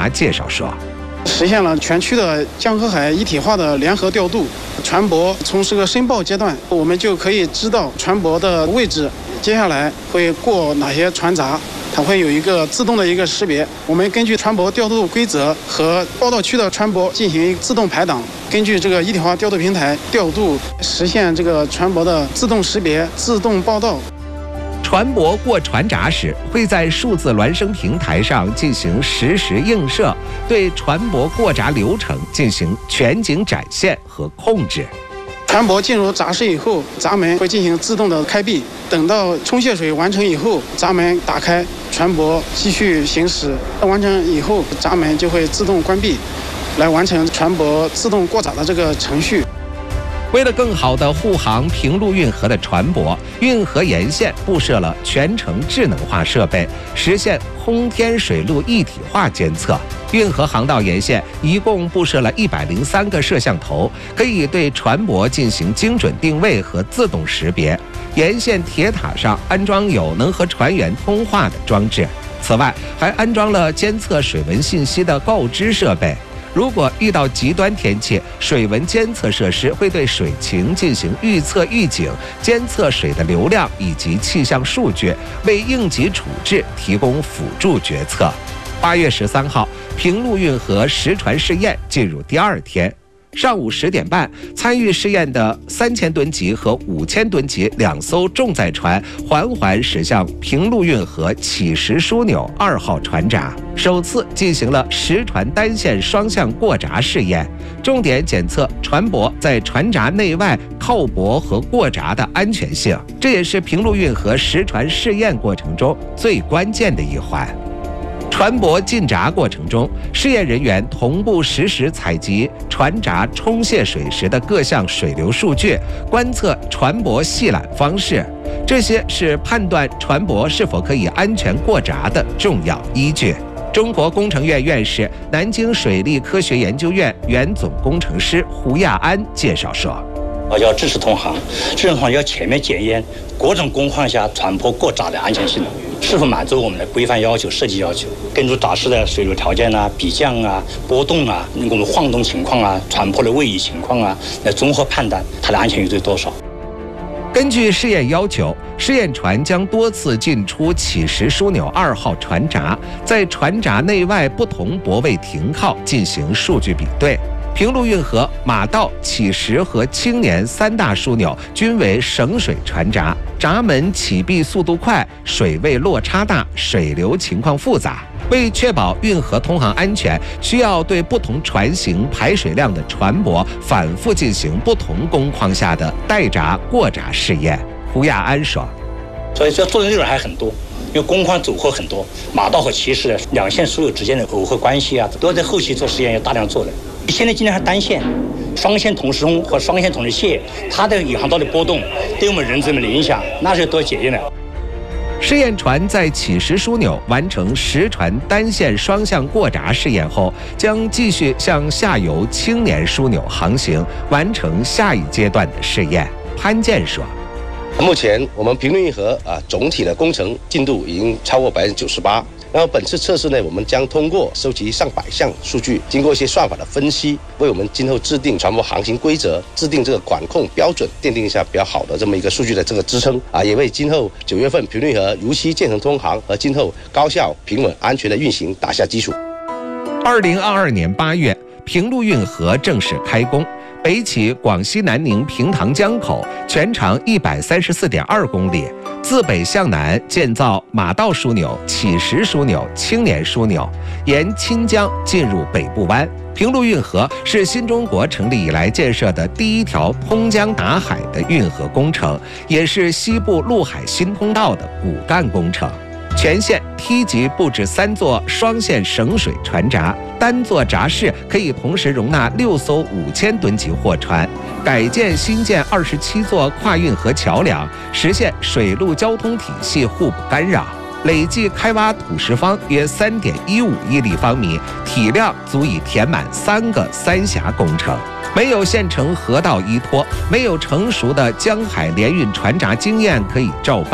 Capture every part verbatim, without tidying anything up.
华介绍说， 实现了全区的江河海一体化的联合调度，船舶从这个申报阶段，我们就可以知道船舶的位置，接下来会过哪些船闸，它会有一个自动的一个识别。我们根据船舶调度规则和报道区的船舶进行自动排档，根据这个一体化调度平台调度，实现这个船舶的自动识别、自动报道。 船舶过船闸时，会在数字孪生平台上进行实时映射，对船舶过闸流程进行全景展现和控制。 船舶进入闸室以后，闸门会进行自动的开闭，等到冲卸水完成以后，闸门打开，船舶继续行驶。完成以后，闸门就会自动关闭，来完成船舶自动过闸的这个程序。 为了更好地护航平陆运河的船舶，运河沿线布设了全程智能化设备，实现空天水陆一体化监测。运河航道沿线一共布设了一百零三个摄像头，可以对船舶进行精准定位和自动识别。沿线铁塔上安装有能和船员通话的装置，此外还安装了监测水文信息的告知设备。如果遇到极端天气，水文监测设施会对水情进行预测预警，监测水的流量以及气象数据，为应急处置提供辅助决策。八月十三号，平陆运河实船试验进入第二天。上午十点半，参与试验的三千吨级和五千吨级两艘重载船缓缓驶向平陆运河起石枢纽二号船闸，首次进行了实船单线双向过闸试验，重点检测船舶在船闸内外靠泊和过闸的安全性，这也是平陆运河实船试验过程中最关键的一环。船舶进闸过程中，试验人员同步实时采集船闸冲卸水时的各项水流数据，观测船舶系缆方式，这些是判断船舶是否可以安全过闸的重要依据。中国工程院院士、南京水利科学研究院原总工程师胡亚安介绍说， 要支持通航，支持通航要全面检验各种工况下船舶过闸的安全性是否满足我们的规范要求、设计要求，根据闸室的水流条件啊、比降啊、波动啊、我们晃动情况啊、船舶的位移情况啊，来综合判断它的安全有多少。 根据试验要求，试验船将多次进出起石枢纽二号船闸，在船闸内外不同泊位停靠进行数据比对。平陆运河马道、起石和青年三大枢纽均为省水船闸，闸门启闭速度快，水位落差大，水流情况复杂。为确保运河通航安全，需要对不同船型、排水量的船舶反复进行不同工况下的待闸、过闸试验。胡亚安说：“ 所以这做的内容还很多。”因为工况组合很多，马道和起石的两线枢纽之间的耦合关系啊，都在后期做实验要大量做的。现在今天还单线、双线同时冲和双线同时卸，它的引航道的波动对我们人怎么的影响，那是多检验的。 试验船在起石枢纽完成实船单线双向过闸试验后，将继续向下游青年枢纽航行，完成下一阶段的试验。潘健说。 目前我们平陆运河啊总体的工程进度已经超过百分之九十八。然后本次测试呢，我们将通过收集上百项数据，经过一些算法的分析，为我们今后制定船舶航行规则、制定这个管控标准，奠定一下比较好的这么一个数据的这个支撑啊，也为今后九月份平陆运河如期建成通航和今后高效、平稳、安全的运行打下基础。 二零二二年八月，平陆运河正式开工。北起广西南宁平塘江口，全长一百三十四点二公里，自北向南建造马道枢纽、起石枢纽、青年枢纽，沿钦江进入北部湾。平陆运河是新中国成立以来建设的第一条通江达海的运河工程，也是西部陆海新通道的骨干工程。全线梯级布置三座双线省水船闸，单座闸室可以同时容纳六艘五千吨级货船。改建新建二十七座跨运河桥梁，实现水陆交通体系互不干扰。累计开挖土石方约三点一五亿立方米，体量足以填满三个三峡工程。没有现成河道依托，没有成熟的江海联运船闸经验可以照搬，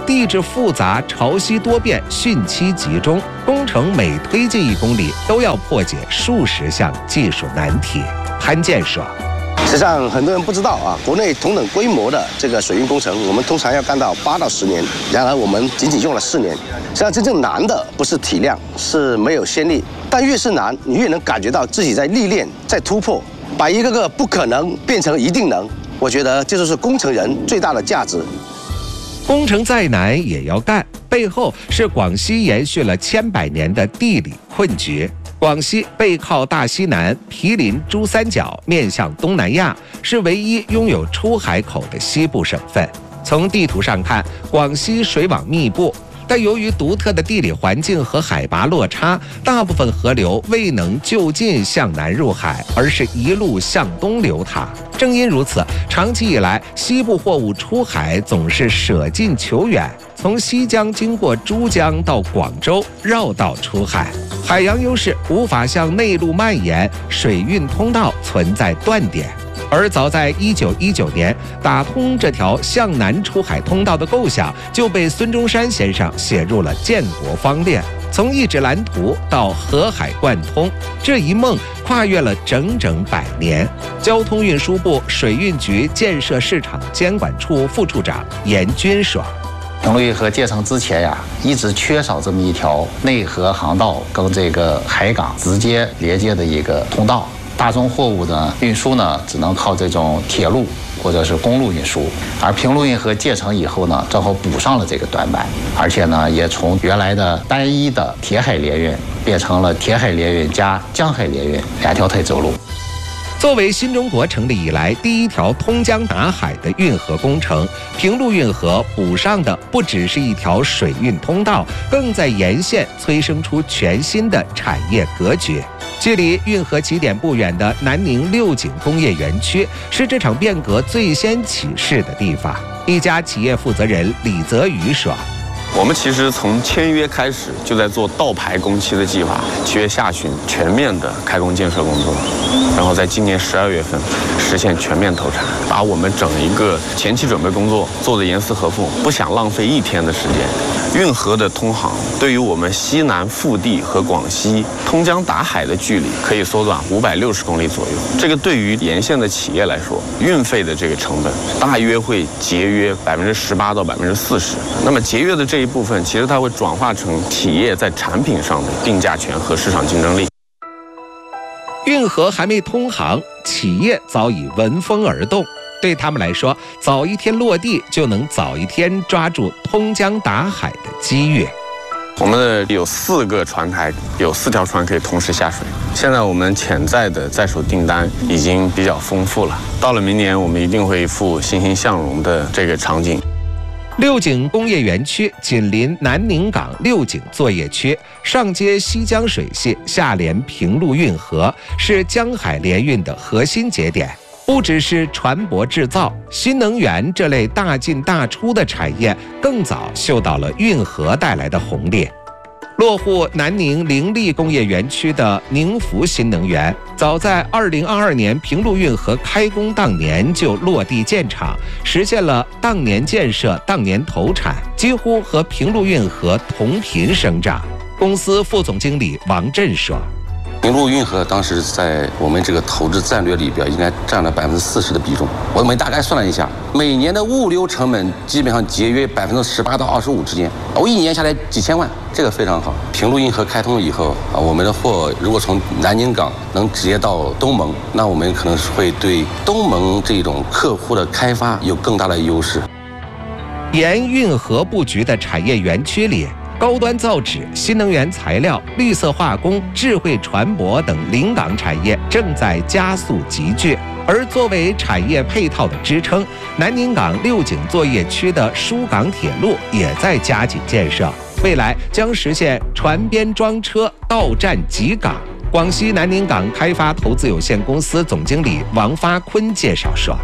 地质复杂、潮汐多变、汛期集中，工程每推进一公里都要破解数十项技术难题。潘健说。 实际上，很多人不知道啊，国内同等规模的这个水运工程，我们通常要干到八到十年，然而我们仅仅用了四年。实际上，真正难的不是体量，是没有先例。但越是难，你越能感觉到自己在历练，在突破，把一个个不可能变成一定能。我觉得这就是工程人最大的价值。 工程再难也要干，背后是广西延续了千百年的地理困局。广西背靠大西南，毗邻珠三角，面向东南亚，是唯一拥有出海口的西部省份。从地图上看，广西水网密布，但由于独特的地理环境和海拔落差，大部分河流未能就近向南入海，而是一路向东流淌。正因如此，长期以来，西部货物出海总是舍近求远，从西江经过珠江到广州，绕道出海。海洋优势无法向内陆蔓延，水运通道存在断点。而早在一九一九年，打通这条向南出海通道的构想就被孙中山先生写入了建国方略。从一纸蓝图到河海贯通，这一梦跨越了整整百年。交通运输部水运局建设市场监管处副处长严军说。 平陆运河建成之前呀，一直缺少这么一条内河航道跟这个海港直接连接的一个通道。大宗货物的运输呢，只能靠这种铁路或者是公路运输。而平陆运河建成以后呢，正好补上了这个短板，而且呢，也从原来的单一的铁海联运变成了铁海联运加江海联运两条腿走路。 作为新中国成立以来第一条通江达海的运河工程，平陆运河补上的不只是一条水运通道，更在沿线催生出全新的产业格局。距离运河起点不远的南宁六井工业园区是这场变革最先起势的地方。一家企业负责人李泽宇说。 我们其实从签约开始就在做倒排工期的计划，七月下旬全面的开工建设工作，然后在今年十二月份实现全面投产，把我们整一个前期准备工作做得严丝合缝，不想浪费一天的时间。运河的通航对于我们西南腹地和广西通江达海的距离可以缩短五百六十公里左右，这个对于沿线的企业来说，运费的这个成本大约会节约百分之十八到百分之四十。那么节约的这一部分，其实它会转化成企业在产品上的定价权和市场竞争力。 运河还没通航，企业早已闻风而动。对他们来说，早一天落地就能早一天抓住通江达海的机遇。 我们的有四个船台，有四条船可以同时下水。现在我们潜在的在手订单已经比较丰富了，到了明年我们一定会复欣欣向荣的这个场景。 六井工业园区紧邻南宁港六井作业区，上接西江水系，下连平陆运河，是江海联运的核心节点。不只是船舶制造，新能源这类大进大出的产业更早嗅到了运河带来的红利。落户南宁凌力工业园区的宁福新能源，早在二零二二年平陆运河开工当年就落地建厂，实现了当年建设当年投产，几乎和平陆运河同频生长。公司副总经理王震说。 平陆运河当时在我们这个投资战略里边应该占了百分之四十的比重。我们大概算了一下，每年的物流成本基本上节约百分之十八到二十五之间，我一年下来几千万，这个非常好。平陆运河开通以后啊，我们的货如果从南宁港能直接到东盟，那我们可能是会对东盟这种客户的开发有更大的优势。 沿运河布局的产业园区里，高端造纸、新能源材料、绿色化工、智慧船舶等临港产业正在加速集聚。而作为产业配套的支撑，南宁港六井作业区的疏港铁路也在加紧建设，未来将实现船边装车、到站即港。广西南宁港开发投资有限公司总经理王发坤介绍说。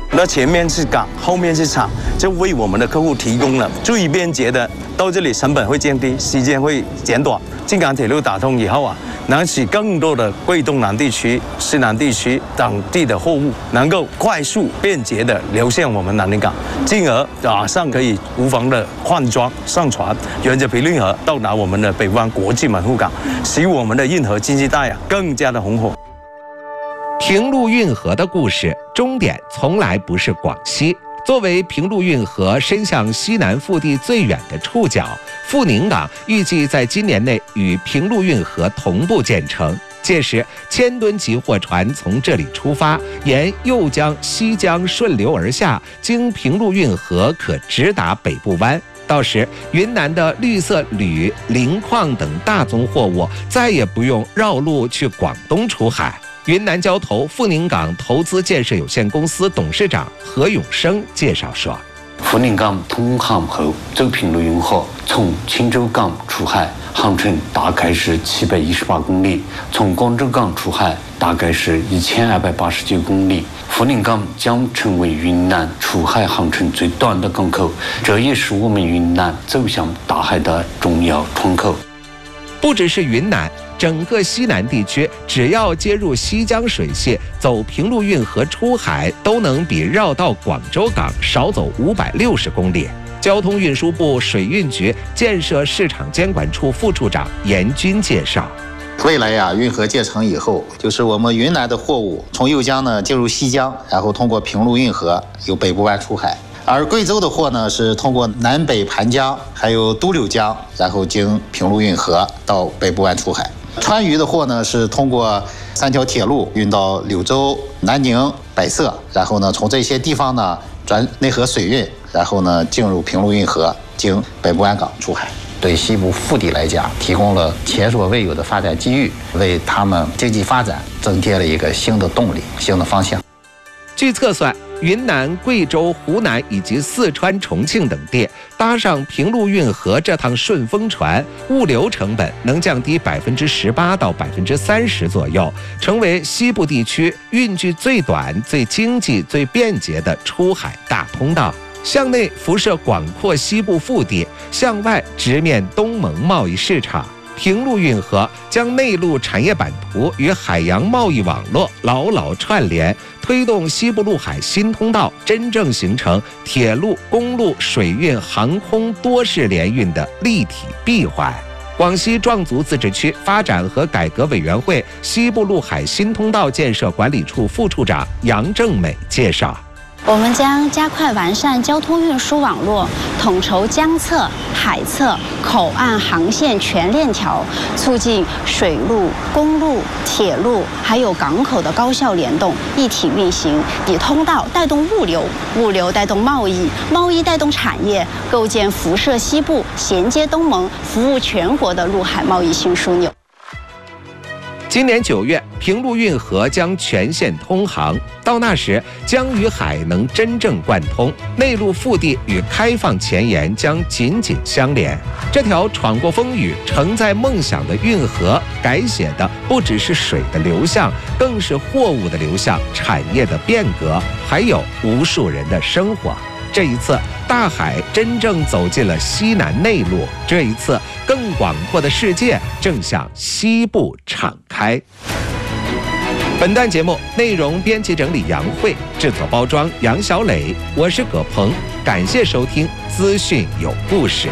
那前面是港，后面是厂，就为我们的客户提供了最便捷的，到这里成本会降低，时间会减短。京港铁路打通以后啊，能使更多的贵东南地区、西南地区等地的货物能够快速便捷地流向我们南宁港，进而马上可以无缝的换装上船，沿着平运河到达我们的北方国际门户港，使我们的运河经济带啊更加的红火。 平陆运河的故事终点从来不是广西。作为平陆运河伸向西南腹地最远的触角，富宁港预计在今年内与平陆运河同步建成。届时，千吨级货船从这里出发，沿右江、西江顺流而下，经平陆运河可直达北部湾。到时，云南的绿色铝、磷矿等大宗货物再也不用绕路去广东出海。云南交投富宁港投资建设有限公司董事长何永生介绍说：“ 富宁港通航后，走平陆运河从青州港出海，航程大概是七百一十八公里；从广州港出海，大概是一千二百八十九公里。富宁港将成为云南出海航程最短的港口，这也是我们云南走向大海的重要窗口。” 不只是云南，整个西南地区只要接入西江水系，走平陆运河出海，都能比绕道广州港少走五百六十公里。交通运输部水运局建设市场监管处副处长严军介绍： 未来呀、啊，运河建成以后，就是我们云南的货物从右江呢进入西江，然后通过平陆运河由北部湾出海。而贵州的货呢，是通过南北盘江，还有都柳江，然后经平陆运河到北部湾出海。川渝的货呢，是通过三条铁路运到柳州、南宁、百色，然后呢，从这些地方呢转内河水运，然后呢进入平陆运河，经北部湾港出海。对西部腹地来讲，提供了前所未有的发展机遇，为他们经济发展增添了一个新的动力、新的方向。 据测算，云南、贵州、湖南以及四川、重庆等地搭上平陆运河这趟顺风船，物流成本能降低百分之十八到百分之三十左右，成为西部地区运距最短、最经济、最便捷的出海大通道。向内辐射广阔西部腹地，向外直面东盟贸易市场。平陆运河将内陆产业版图与海洋贸易网络牢牢串联，推动西部陆海新通道真正形成铁路、公路、水运、航空多式联运的立体闭环。广西壮族自治区发展和改革委员会西部陆海新通道建设管理处副处长杨正美介绍： 我们将加快完善交通运输网络，统筹江侧、海侧、口岸航线全链条，促进水路、公路、铁路还有港口的高效联动、一体运行，以通道带动物流，物流带动贸易，贸易带动产业，构建辐射西部、衔接东盟、服务全国的陆海贸易新枢纽。 今年九月，平陆运河将全线通航，到那时，江与海能真正贯通，内陆腹地与开放前沿将紧紧相连。这条闯过风雨、承载梦想的运河，改写的不只是水的流向，更是货物的流向、产业的变革，还有无数人的生活。这一次，大海真正走进了西南内陆，这一次，更广阔的世界正向西部敞开。本段节目内容编辑整理杨慧，制作包装杨小磊，我是葛鹏，感谢收听资讯有故事。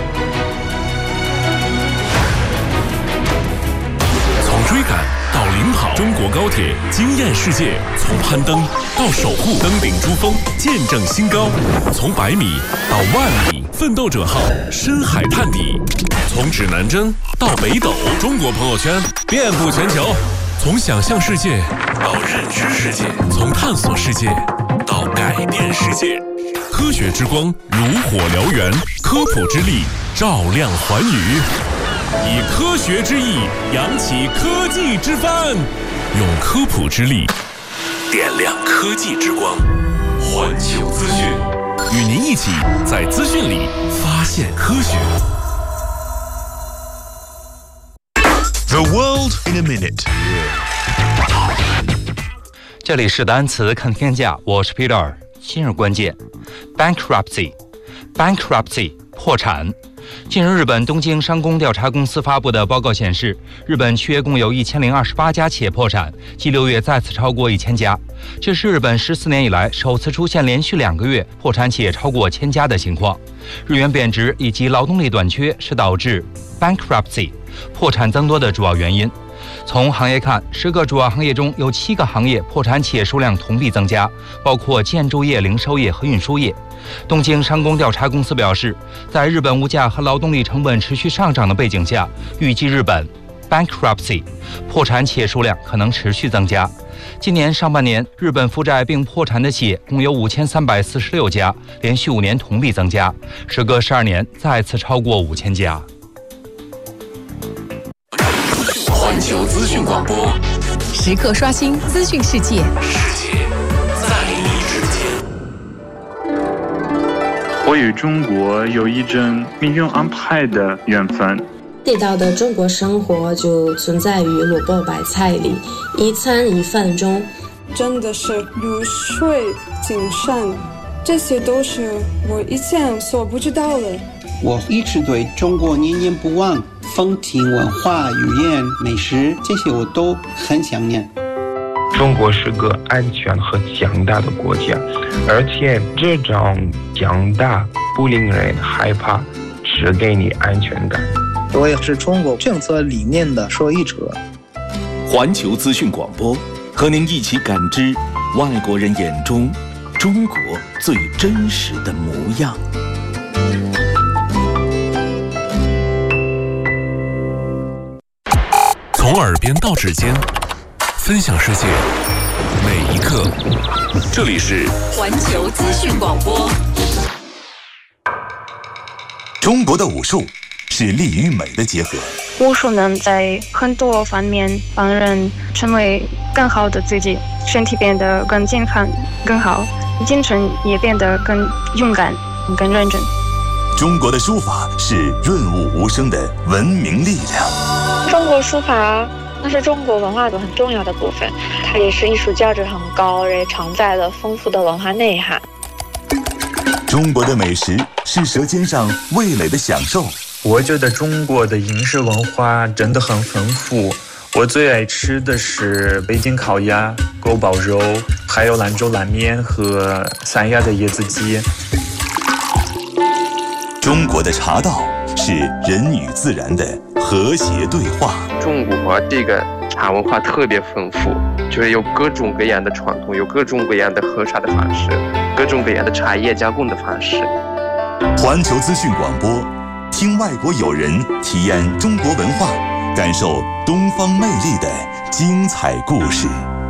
从追赶到领跑，中国高铁惊艳世界；从攀登到守护，登顶珠峰，见证新高；从百米到万米，奋斗者号深海探底；从指南针到北斗，中国朋友圈遍布全球。从想象世界到认知世界，从探索世界到改变世界。科学之光如火燎原，科普之力照亮寰宇。以科学之翼扬起科技之帆，用科普之力点亮科技之光。环球资讯，与您一起在资讯里发现科学。 The world in a minute。 这里是单词看天下，我是 Peter。 今日关键 bankruptcy bankruptcy 破产。近日，日本东京商工调查公司发布的报告显示，日本七月共有一千零二十八家企业破产，继六月再次超过一千家。这是日本十四年以来首次出现连续两个月破产企业超过千家的情况。日元贬值以及劳动力短缺是导致 bankruptcy 破产增多的主要原因。从行业看，十个主要行业中有七个行业破产企业数量同比增加，包括建筑业、零售业和运输业。东京商工调查公司表示，在日本物价和劳动力成本持续上涨的背景下，预计日本 bankruptcy 破产企业数量可能持续增加。今年上半年，日本负债并破产的企业共有五千三百四十六家，连续五年同比增加，时隔十二年再次超过五千家。 环球资讯广播， 时刻刷新资讯世界， 世界在你之间。 我与中国有一种命运安排的缘分。 地道的中国生活就存在于萝卜白菜里，一餐一饭中。 真的是如水精深，这些都是我以前所不知道的。 我一直对中国念念不忘，风情文化、语言、美食，这些我都很想念。 中国是个安全和强大的国家，而且这种强大不令人害怕，只给你安全感。 我也是中国政策理念的受益者。 环球资讯广播，和您一起感知外国人眼中中国最真实的模样。 从耳边到指尖，分享世界每一刻。这里是环球资讯广播。 中国的武术是力与美的结合。 武术能在很多方面帮人成为更好的自己，身体变得更健康、更好，精神也变得更勇敢、更认真。 中国的书法是润物无声的文明力量。 中国书法那是中国文化的很重要的部分，它也是艺术价值很高，也承载了丰富的文化内涵。 中国的美食是舌尖上味蕾的享受。 我觉得中国的饮食文化真的很丰富，我最爱吃的是北京烤鸭、锅包肉，还有兰州拉面和三亚的椰子鸡。 中国的茶道是人与自然的和谐对话。 中国这个茶文化特别丰富，就是有各种各样的传统，有各种各样的喝茶的方式，各种各样的茶叶加工的方式。 环球资讯广播，听外国友人体验中国文化，感受东方魅力的精彩故事。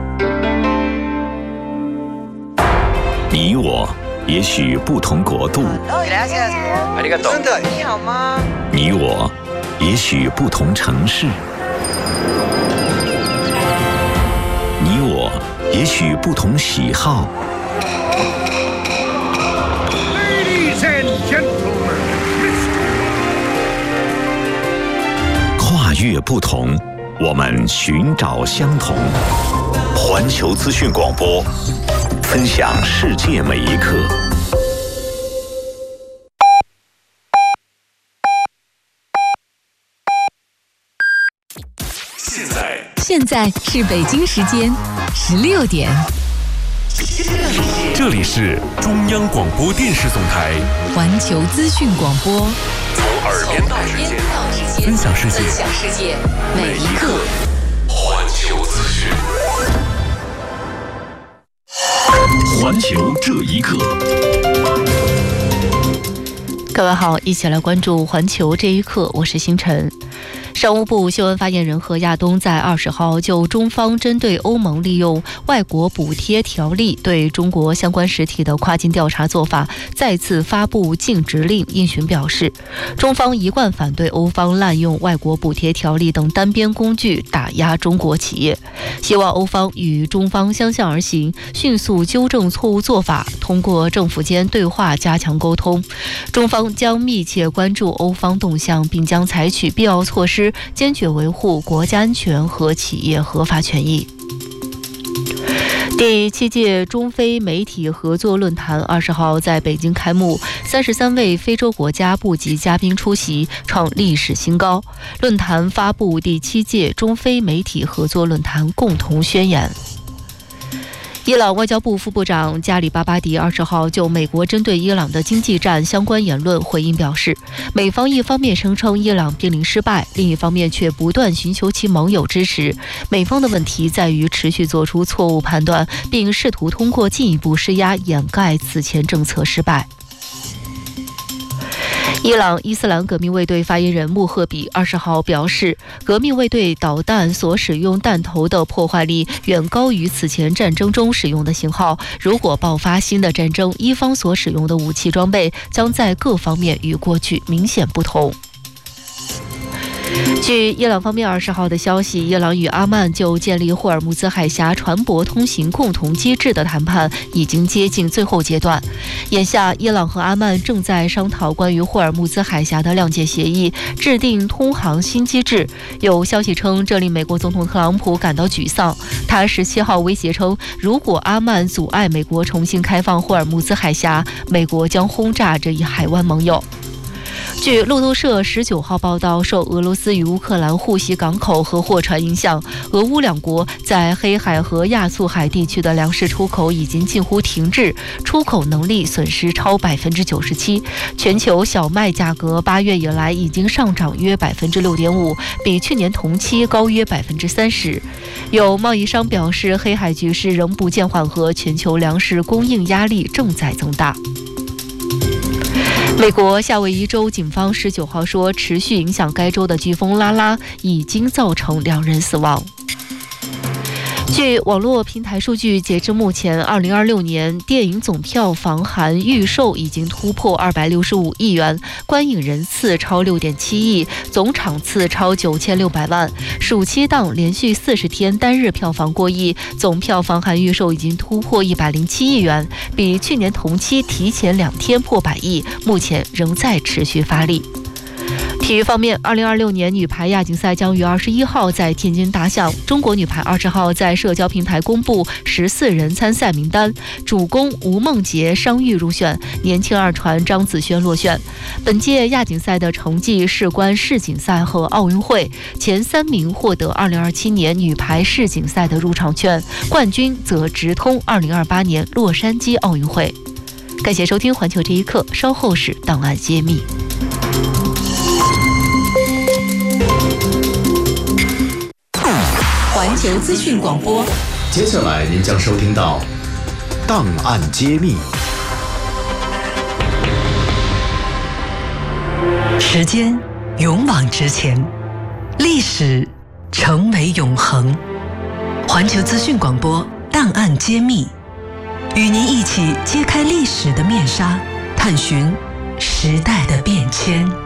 你我也许不同国度， 你好吗？ 你我也许不同城市，你我也许不同喜好。 Ladies and gentlemen, 跨越不同，我们寻找相同。环球资讯广播，分享世界每一刻。 现在， 现在是北京时间十六点。 这里是中央广播电视总台环球资讯广播， 从耳边到指尖，分享世界， 分享世界每一刻。 环球资讯，环球这一刻。 各位好，一起来关注环球这一刻，我是星辰。商务部新闻发言人何亚东在二十号就中方针对欧盟利用外国补贴条例对中国相关实体的跨境调查做法再次发布禁止令应询表示，中方一贯反对欧方滥用外国补贴条例等单边工具打压中国企业，希望欧方与中方相向而行，迅速纠正错误做法，通过政府间对话加强沟通。中方将密切关注欧方动向，并将采取必要措施，坚决维护国家安全和企业合法权益。 第七届中非媒体合作论坛二十号在北京开幕，三十三位非洲国家部级嘉宾出席，创历史新高。论坛发布第七届中非媒体合作论坛共同宣言。伊朗外交部副部长加里巴巴迪二十号就美国针对伊朗的经济战相关言论回应表示，美方一方面声称伊朗濒临失败，另一方面却不断寻求其盟友支持。美方的问题在于持续做出错误判断，并试图通过进一步施压掩盖此前政策失败。伊朗伊斯兰革命卫队发言人穆赫比二十号表示，革命卫队导弹所使用弹头的破坏力远高于此前战争中使用的型号。如果爆发新的战争，伊方所使用的武器装备将在各方面与过去明显不同。据伊朗方面二十号的消息，伊朗与阿曼就建立霍尔木兹海峡船舶通行共同机制的谈判已经接近最后阶段。眼下，伊朗和阿曼正在商讨关于霍尔木兹海峡的谅解协议，制定通航新机制。有消息称，这令美国总统特朗普感到沮丧。他十七号威胁称，如果阿曼阻碍美国重新开放霍尔木兹海峡，美国将轰炸这一海湾盟友。据路透社十九号报道，受俄罗斯与乌克兰互袭港口和货船影响，俄乌两国在黑海和亚速海地区的粮食出口已经近乎停滞，出口能力损失超百分之九十七。全球小麦价格八月以来已经上涨约百分之六点五，比去年同期高约百分之三十。有贸易商表示，黑海局势仍不见缓和，全球粮食供应压力正在增大。美国夏威夷州警方十九号说，持续影响该州的飓风拉拉已经造成两人死亡。据网络平台数据，截至目前，二零二六年电影总票房含预售已经突破二百六十五亿元，观影人次超六点七亿，总场次超九千六百万。暑期档连续四十天单日票房过亿，总票房含预售已经突破一百零七亿元，比去年同期提前两天破百亿，目前仍在持续发力。体育方面，二零二六年女排亚锦赛将于二十一号在天津打响。中国女排二十号在社交平台公布十四人参赛名单，主攻吴梦洁、商玉入选，年轻二传张子萱落选。本届亚锦赛的成绩事关世锦赛和奥运会，前三名获得二零二七年女排世锦赛的入场券，冠军则直通二零二八年洛杉矶奥运会。感谢收听环球这一刻，稍后是档案揭秘。 环球资讯广播， 接下来您将收听到档案揭秘。 时间勇往直前，历史成为永恒。环球资讯广播档案揭秘，与您一起揭开历史的面纱，探寻时代的变迁。